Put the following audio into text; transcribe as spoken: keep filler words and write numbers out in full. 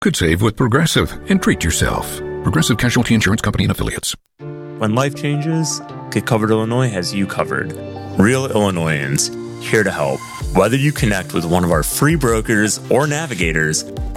could save with Progressive and treat yourself. Progressive Casualty Insurance Company and Affiliates. When life changes, Get Covered Illinois has you covered. Real Illinoisans, here to help. Whether you connect with one of our free brokers or navigators,